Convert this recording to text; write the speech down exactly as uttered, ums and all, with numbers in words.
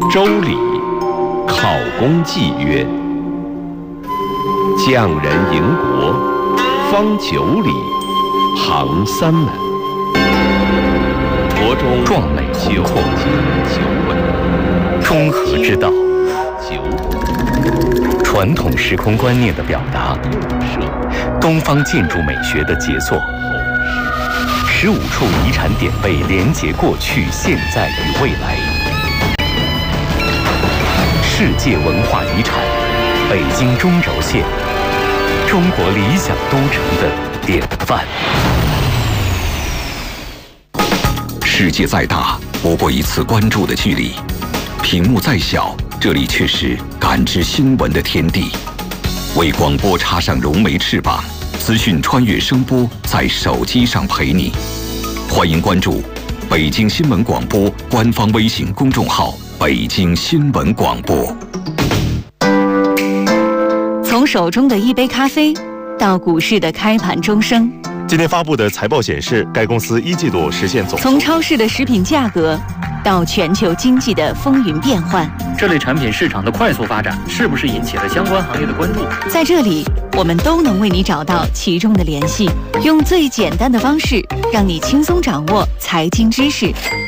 周礼，考功祭曰：匠人营国，方九里，行三门。国中壮美宏阔， 九稳， 中和之道， 九传统时空观念的表达，东方建筑美学的杰作，十五处遗产典贝连结过去、现在与未来。世界文化遗产，北京钟柔县，中国理想都城的典范。 世界再大，不过一次关注的距离；屏幕再小，这里却是感知新闻的天地。为广播插上融媒翅膀，资讯穿越声波，在手机上陪你。欢迎关注北京新闻广播官方微信公众号“北京新闻广播”。 从手中的一杯咖啡，到股市的开盘钟声。 今天发布的财报显示，该公司一季度实现总从超市的食品价格到全球经济的风云变幻， 这类产品市场的快速发展是不是引起了相关行业的关注？ 在这里，我们都能为你找到其中的联系，用最简单的方式让你轻松掌握财经知识，